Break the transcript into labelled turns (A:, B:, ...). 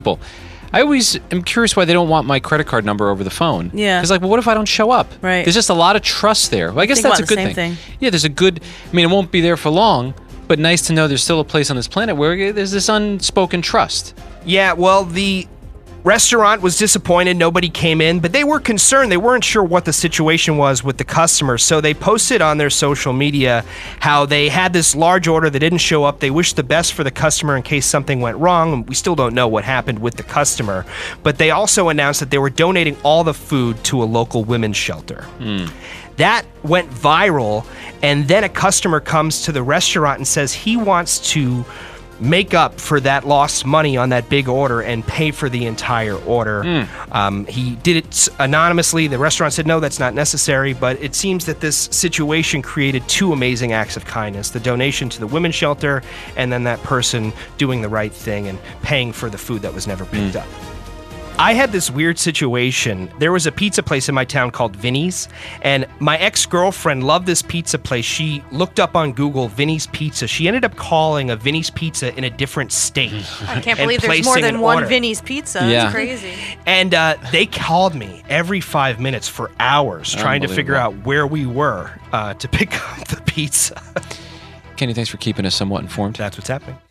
A: people. I always am curious why they don't want my credit card number over the phone.
B: Yeah.
A: It's like, well, what if I don't show up?
B: Right.
A: There's just a lot of trust there. Well, I guess that's a good thing. Yeah, there's a good, I mean, it won't be there for long, but nice to know there's still a place on this planet where there's this unspoken trust.
C: Yeah, well, the restaurant was disappointed. Nobody came in, but they were concerned. They weren't sure what the situation was with the customers, so they posted on their social media how they had this large order that didn't show up. They wished the best for the customer in case something went wrong. We still don't know what happened with the customer, but they also announced that they were donating all the food to a local women's shelter. That went viral, and then a customer comes to the restaurant and says he wants to make up for that lost money on that big order and pay for the entire order. He did it anonymously. The restaurant said, no, that's not necessary, but it seems that this situation created two amazing acts of kindness: the donation to the women's shelter, and then that person doing the right thing and paying for the food that was never picked up. I had this weird situation. There was a pizza place in my town called Vinny's, and my ex-girlfriend loved this pizza place. She looked up on Google Vinny's Pizza. She ended up calling a Vinny's Pizza in a different state.
B: I can't believe there's more than one Vinny's Pizza.
A: Yeah.
B: It's crazy.
C: And they called me every 5 minutes for hours trying to figure out where we were to pick up the pizza.
A: Kenny, thanks for keeping us somewhat informed.
C: That's what's happening.